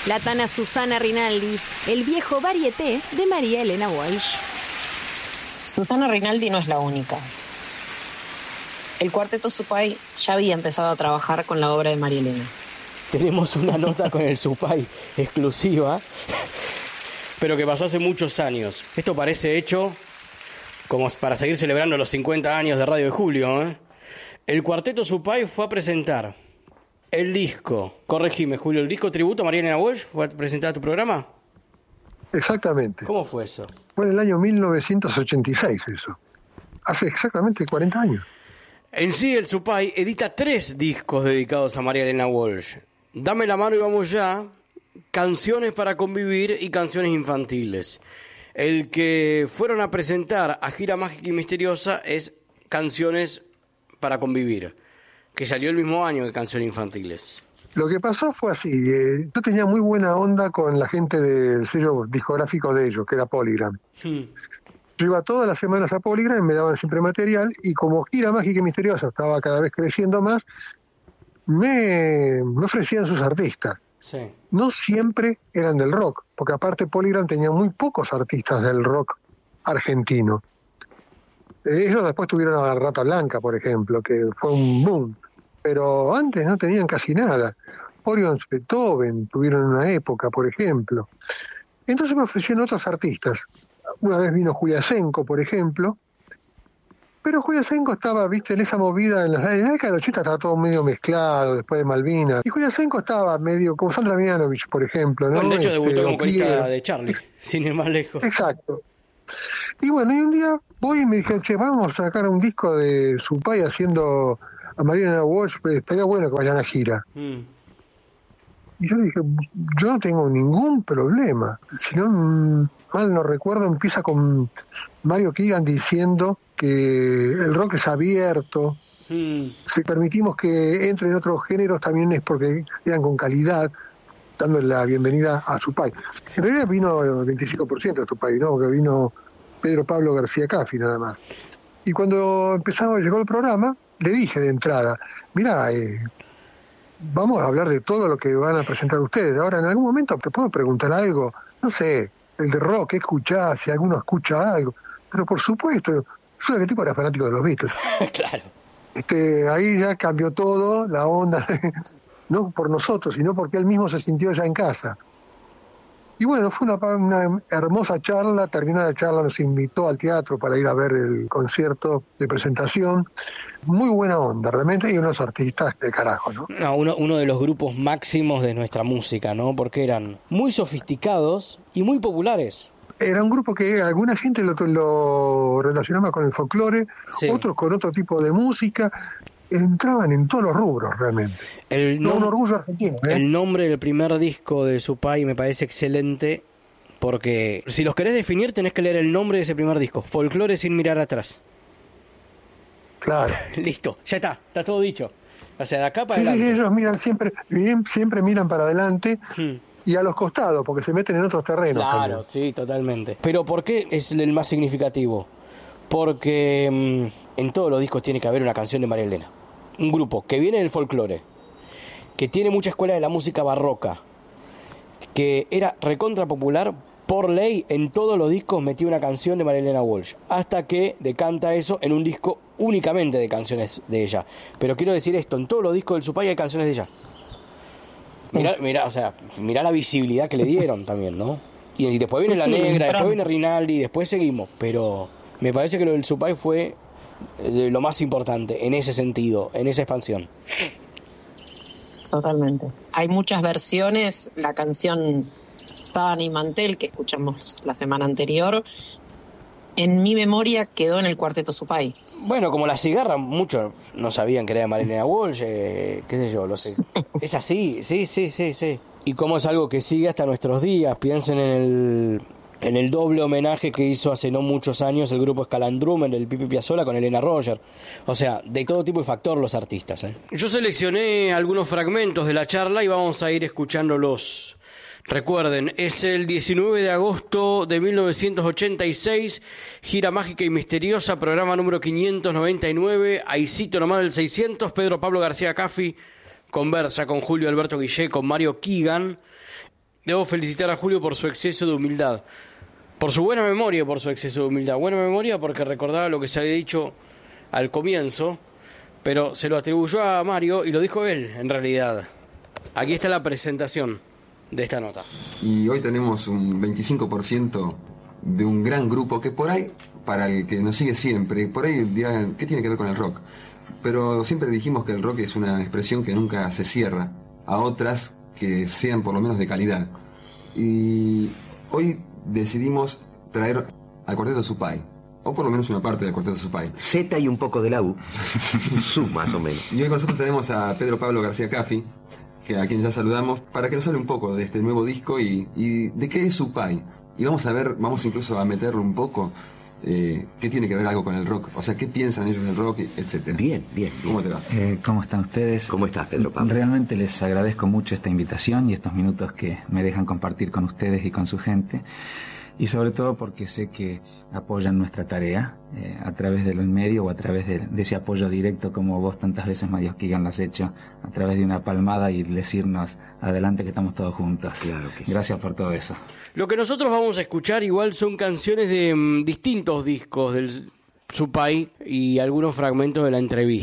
la tana Susana Rinaldi, el viejo varieté de María Elena Walsh. Susana Rinaldi no es la única. El Cuarteto Supay ya había empezado a trabajar con la obra de María Elena. Tenemos una nota con el Supay exclusiva, pero que pasó hace muchos años. Esto parece hecho como para seguir celebrando los 50 años de Radio de Julio, ¿eh? El Cuarteto Supay fue a presentar el disco, corregime Julio, el disco tributo a María Elena Walsh, ¿fue a presentar a tu programa? Exactamente. ¿Cómo fue eso? Fue en el año 1986 eso. Hace exactamente 40 años. En sí, el Supay edita 3 discos dedicados a María Elena Walsh. Dame la mano y vamos ya, Canciones para convivir y Canciones infantiles. El que fueron a presentar a Gira Mágica y Misteriosa es Canciones para convivir, que salió el mismo año que Canciones infantiles. Lo que pasó fue así, yo tenía muy buena onda con la gente del sello discográfico de ellos, que era Polygram. Yo iba todas las semanas a Polygram y me daban siempre material, y como Gira Mágica y Misteriosa estaba cada vez creciendo más, me ofrecían sus artistas. Sí. No siempre eran del rock, porque aparte Polygram tenía muy pocos artistas del rock argentino. Ellos después tuvieron a Rata Blanca, por ejemplo, que fue un boom, pero antes no tenían casi nada. Orion Beethoven tuvieron una época, por ejemplo. Entonces me ofrecieron otros artistas. Una vez vino Juliasenko, por ejemplo, pero Juliasenko estaba, viste, en esa movida, en la década del 80 estaba todo medio mezclado, después de Malvinas. Y Juliasenko estaba medio, como Sandra Mianovich, por ejemplo, ¿no? Bueno, de hecho debutó como corista Piero. de Charlie, sin ir más lejos. Exacto. Y bueno, y un día voy y me dije, che, vamos a sacar un disco de Supay haciendo a María Elena Walsh, estaría bueno que vayan a gira. Y yo dije, yo no tengo ningún problema. Si no, mal no recuerdo, empieza con Mario Keegan diciendo que el rock es abierto. Si permitimos que entren otros géneros también es porque sean con calidad, dándole la bienvenida a Supay. En realidad vino el 25% de Supay, ¿no? Porque vino Pedro Pablo García Caffi nada más. Y cuando llegó el programa, le dije de entrada, mirá, vamos a hablar de todo lo que van a presentar ustedes. Ahora, en algún momento te puedo preguntar algo, no sé, el de rock, ¿qué escuchás? Si alguno escucha algo. Pero por supuesto, yo soy aquel tipo era fanático de los Beatles. Claro. Ahí ya cambió todo, la onda, no por nosotros, sino porque él mismo se sintió ya en casa. Y bueno, fue una hermosa charla. Terminada la charla nos invitó al teatro para ir a ver el concierto de presentación. Muy buena onda, realmente, y unos artistas del carajo, ¿no? Uno de los grupos máximos de nuestra música, ¿no? Porque eran muy sofisticados y muy populares. Era un grupo que alguna gente lo relacionaba con el folclore, sí. Otros con otro tipo de música. Entraban en todos los rubros, realmente. Un orgullo argentino, ¿eh? El nombre del primer disco de Supay me parece excelente, porque si los querés definir tenés que leer el nombre de ese primer disco, Folclore sin mirar atrás. Claro. Listo, ya está todo dicho. O sea, de acá para adelante. Sí, ellos miran siempre miran para adelante y a los costados, porque se meten en otros terrenos. Claro, también. Sí, totalmente. Pero ¿por qué es el más significativo? Porque en todos los discos tiene que haber una canción de María Elena. Un grupo que viene del folclore, que tiene mucha escuela de la música barroca, que era recontra popular, por ley en todos los discos metía una canción de María Elena Walsh, hasta que decanta eso en un disco únicamente de canciones de ella. Pero quiero decir esto, en todos los discos del Supay hay canciones de ella. Mirá la visibilidad que le dieron también, ¿no? Y después viene La Negra, después viene Rinaldi, después seguimos, pero me parece que lo del Supay fue lo más importante en ese sentido, en esa expansión. Totalmente. Hay muchas versiones. La canción Estaban y Mantel, que escuchamos la semana anterior, en mi memoria quedó en el Cuarteto Supay. Bueno, como La Cigarra, muchos no sabían que era de María Elena Walsh, qué sé yo, lo sé. Es así, sí. Y como es algo que sigue hasta nuestros días, piensen en el doble homenaje que hizo hace no muchos años el grupo Scalandrum en el Pipi Piazzolla con Elena Roger. O sea, de todo tipo y factor los artistas. Yo seleccioné algunos fragmentos de la charla y vamos a ir escuchándolos. Recuerden, es el 19 de agosto de 1986, Gira Mágica y Misteriosa, programa número 599, ahí cito nomás el 600, Pedro Pablo García Caffi conversa con Julio Alberto Guillé, con Mario Keegan. Debo felicitar a Julio por su exceso de humildad. Por su buena memoria, por su exceso de humildad. Buena memoria porque recordaba lo que se había dicho al comienzo, pero se lo atribuyó a Mario y lo dijo él, en realidad. Aquí está la presentación de esta nota. Y hoy tenemos un 25% de un gran grupo que por ahí, para el que nos sigue siempre, por ahí dirán, ¿qué tiene que ver con el rock? Pero siempre dijimos que el rock es una expresión que nunca se cierra a otras que sean por lo menos de calidad. Y hoy decidimos traer al Cuarteto Zupay, o por lo menos una parte del Cuarteto Zupay. Z y un poco de la U, su más o menos. Y hoy con nosotros tenemos a Pedro Pablo García Caffi, a quien ya saludamos, para que nos hable un poco de este nuevo disco y de qué es Zupay. Y vamos a ver, vamos incluso a meterlo un poco, qué tiene que ver algo con el rock, o sea, qué piensan ellos del rock, etcétera. Bien. ¿Cómo te va? ¿Cómo están ustedes? ¿Cómo estás, Pedro Pablo? Realmente les agradezco mucho esta invitación y estos minutos que me dejan compartir con ustedes y con su gente. Y sobre todo porque sé que apoyan nuestra tarea a través del medio o a través de ese apoyo directo como vos tantas veces, Mario Keegan, lo has hecho, a través de una palmada y decirnos adelante que estamos todos juntos. Claro que sí. Gracias por todo eso. Lo que nosotros vamos a escuchar igual son canciones de distintos discos del Zupay y algunos fragmentos de la entrevista.